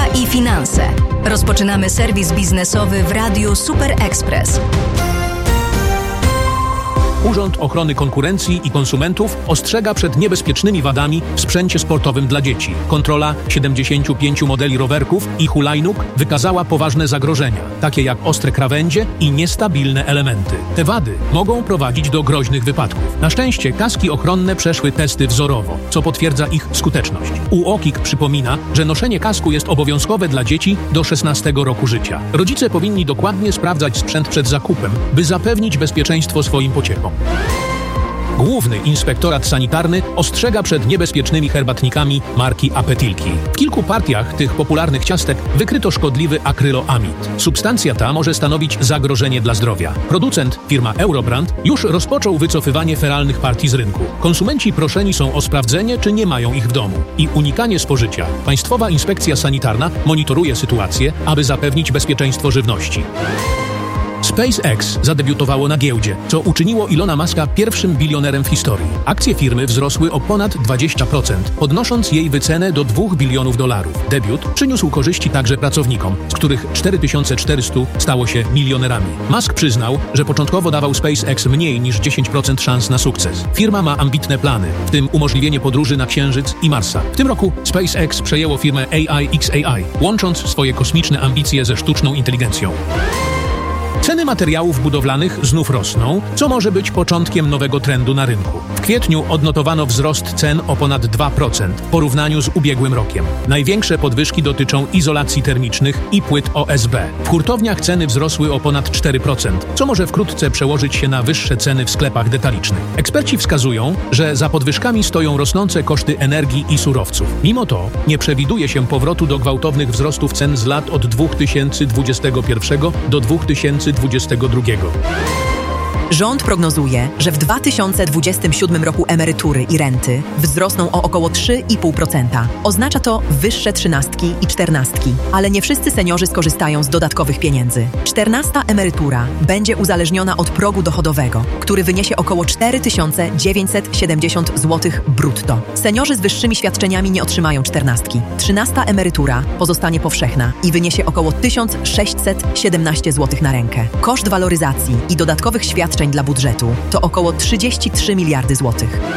i finanse. Rozpoczynamy serwis biznesowy w Radiu Super Express. Urząd Ochrony Konkurencji i Konsumentów ostrzega przed niebezpiecznymi wadami w sprzęcie sportowym dla dzieci. Kontrola 75 modeli rowerków i hulajnóg wykazała poważne zagrożenia, takie jak ostre krawędzie i niestabilne elementy. Te wady mogą prowadzić do groźnych wypadków. Na szczęście kaski ochronne przeszły testy wzorowo, co potwierdza ich skuteczność. UOKiK przypomina, że noszenie kasku jest obowiązkowe dla dzieci do 16 roku życia. Rodzice powinni dokładnie sprawdzać sprzęt przed zakupem, by zapewnić bezpieczeństwo swoim pociekom. Główny Inspektorat Sanitarny ostrzega przed niebezpiecznymi herbatnikami marki Apetilki. W kilku partiach tych popularnych ciastek wykryto szkodliwy akryloamid. Substancja ta może stanowić zagrożenie dla zdrowia. Producent, firma Eurobrand, już rozpoczął wycofywanie feralnych partii z rynku. Konsumenci proszeni są o sprawdzenie, czy nie mają ich w domu i unikanie spożycia. Państwowa Inspekcja Sanitarna monitoruje sytuację, aby zapewnić bezpieczeństwo żywności. SpaceX zadebiutowało na giełdzie, co uczyniło Ilona Muska pierwszym bilionerem w historii. Akcje firmy wzrosły o ponad 20%, podnosząc jej wycenę do $2 bilionów. Debiut przyniósł korzyści także pracownikom, z których 4400 stało się milionerami. Musk przyznał, że początkowo dawał SpaceX mniej niż 10% szans na sukces. Firma ma ambitne plany, w tym umożliwienie podróży na Księżyc i Marsa. W tym roku SpaceX przejęło firmę AIXAI, łącząc swoje kosmiczne ambicje ze sztuczną inteligencją. Ceny materiałów budowlanych znów rosną, co może być początkiem nowego trendu na rynku. W kwietniu odnotowano wzrost cen o ponad 2% w porównaniu z ubiegłym rokiem. Największe podwyżki dotyczą izolacji termicznych i płyt OSB. W hurtowniach ceny wzrosły o ponad 4%, co może wkrótce przełożyć się na wyższe ceny w sklepach detalicznych. Eksperci wskazują, że za podwyżkami stoją rosnące koszty energii i surowców. Mimo to nie przewiduje się powrotu do gwałtownych wzrostów cen z lat od 2021 do 2022. Rząd prognozuje, że w 2027 roku emerytury i renty wzrosną o około 3,5%. Oznacza to wyższe trzynastki i czternastki, ale nie wszyscy seniorzy skorzystają z dodatkowych pieniędzy. 14. emerytura będzie uzależniona od progu dochodowego, który wyniesie około 4970 zł brutto. Seniorzy z wyższymi świadczeniami nie otrzymają czternastki. 13. emerytura pozostanie powszechna i wyniesie około 1617 zł na rękę. Koszt waloryzacji i dodatkowych świadczeń dla budżetu to około 33 miliardy złotych.